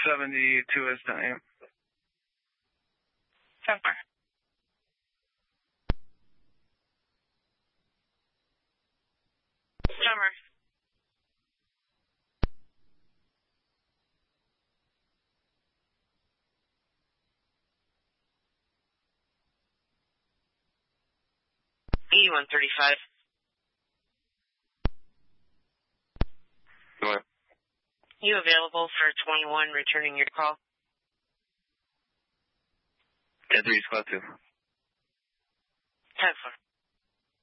72 is time. Summer. Summer. E135. What? You available for 21 returning your call? 10-3, squad 2. 10-4.